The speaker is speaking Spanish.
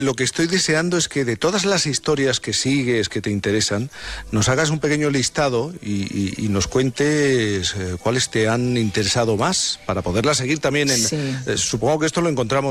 Lo que estoy deseando es que de todas las historias que sigues, que te interesan, nos hagas un pequeño listado y nos cuentes cuáles te han interesado más para poderlas seguir también en... Sí. Supongo que esto lo encontramos